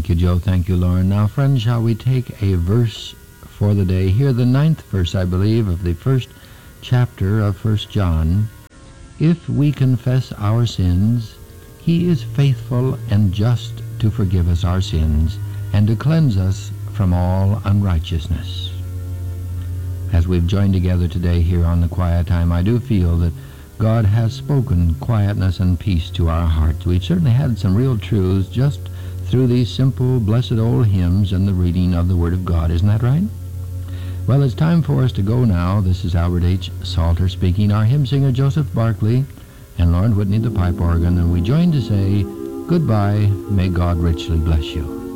Thank you, Joe. Thank you, Lauren. Now, friends, shall we take a verse for the day? Here, the 9th verse, I believe, of the first chapter of 1 John. If we confess our sins, he is faithful and just to forgive us our sins and to cleanse us from all unrighteousness. As we've joined together today here on the Quiet Time, I do feel that God has spoken quietness and peace to our hearts. We've certainly had some real truths just through these simple, blessed old hymns and the reading of the Word of God. Isn't that right? Well, it's time for us to go now. This is Albert H. Salter speaking, our hymn singer Joseph Barkley, and Lauren Whitney, the pipe organ, and we join to say goodbye. May God richly bless you.